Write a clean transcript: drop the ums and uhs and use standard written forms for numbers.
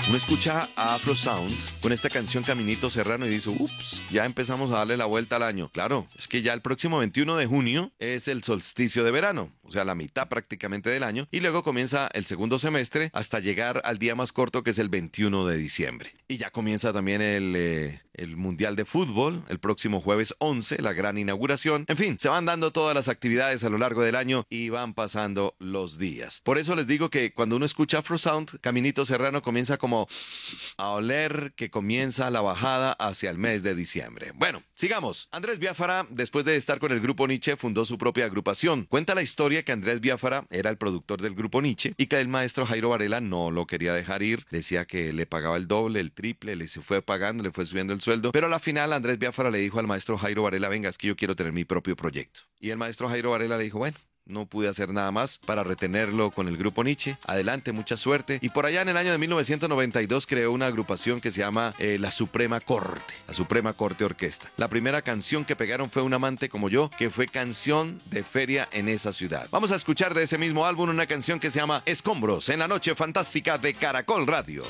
Uno escucha a Afro Sound con esta canción Caminito Serrano y dice, ups, ya empezamos a darle la vuelta al año. Claro, es que ya el próximo 21 de junio es el solsticio de verano, o sea, la mitad prácticamente del año, y luego comienza el segundo semestre hasta llegar al día más corto, que es el 21 de diciembre. Y ya comienza también el Mundial de Fútbol, el próximo jueves 11, la gran inauguración. En fin, se van dando todas las actividades a lo largo del año y van pasando los días. Por eso les digo que cuando uno escucha Afro Sound, Caminito Serrano comienza como a oler que comienza la bajada hacia el mes de diciembre. Bueno, sigamos. Andrés Biafara, después de estar con el grupo Nietzsche, fundó su propia agrupación. Cuenta la historia que Andrés Biafara era el productor del grupo Nietzsche y que el maestro Jairo Varela no lo quería dejar ir. Decía que le pagaba el doble, el triple, le se fue pagando, le fue subiendo el sueldo. Pero a la final Andrés Biafara le dijo al maestro Jairo Varela, venga, es que yo quiero tener mi propio proyecto. Y el maestro Jairo Varela le dijo, bueno, no pude hacer nada más para retenerlo con el grupo Nietzsche. Adelante, mucha suerte. Y por allá en el año de 1992 creó una agrupación que se llama La Suprema Corte Orquesta. La primera canción que pegaron fue Un amante como yo, que fue canción de feria en esa ciudad. Vamos a escuchar de ese mismo álbum una canción que se llama Escombros en la noche fantástica de Caracol Radio.